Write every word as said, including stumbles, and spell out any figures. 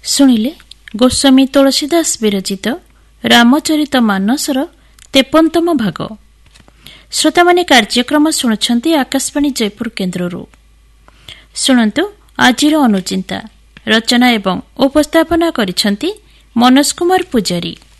ଶୁଣିଲେ ଗୋସ୍ୱାମୀ ତୁଳସୀଦାସ ବିରଚିତ ରାମଚରିତ ମାନସର ତେପନତମ ଭାଗ। ଶ୍ରୋତାମାନେ କାର୍ଯ୍ୟକ୍ରମ ଶୁଣୁଛନ୍ତି ଆକାଶବାଣୀ ଜୟପୁର କେନ୍ଦ୍ରରୁ। ଶୁଣନ୍ତୁ ଆଜିର ଅନୁଚିନ୍ତା। ରଚନା ଏବଂ ଉପସ୍ଥାପନା କରିଛନ୍ତି ମନୋଜ କୁମାର ପୂଜାରୀ।